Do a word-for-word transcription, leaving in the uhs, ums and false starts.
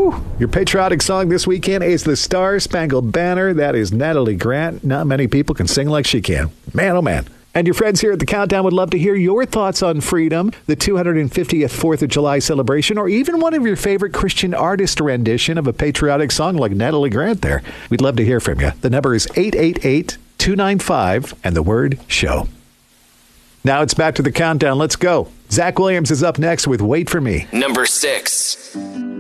Woo! Your patriotic song this weekend is the Star Spangled Banner. That is Natalie Grant. Not many people can sing like she can. Man, oh man. And your friends here at the Countdown would love to hear your thoughts on freedom, the two hundred fiftieth fourth of July celebration, or even one of your favorite Christian artist rendition of a patriotic song like Natalie Grant there. We'd love to hear from you. The number is eight eight eight, two nine five and the word show. Now it's back to the Countdown. Let's go. Zach Williams is up next with Wait For Me. Number six.